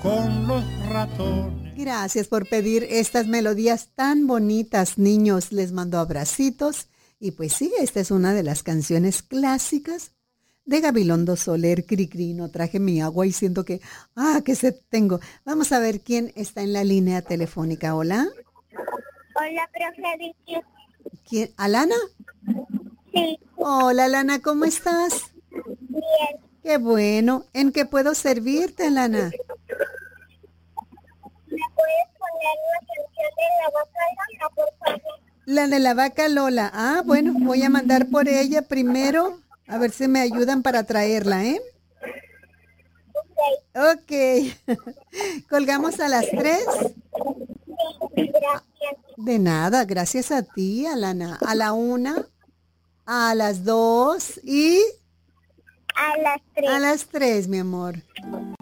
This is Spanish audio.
con los ratones. Gracias por pedir estas melodías tan bonitas, niños. Les mando abracitos. Y pues sí, esta es una de las canciones clásicas de Gabilondo Soler. Cricri, no traje mi agua y siento que sed tengo. Vamos a ver quién está en la línea telefónica. Hola. Hola, profe Vicky. ¿Quién? ¿Alana? Sí. Hola, Alana, ¿cómo estás? Bien. Qué bueno. ¿En qué puedo servirte, Alana? ¿Me puedes poner la canción de la vaca Lola, por favor? La de la vaca Lola. Ah, bueno, voy a mandar por ella primero. A ver si me ayudan para traerla, ¿eh? Ok. ¿Colgamos a las 3? Sí, gracias. De nada, gracias a ti, Alana. A la 1, a las 2 y A las 3. a las 3, mi amor.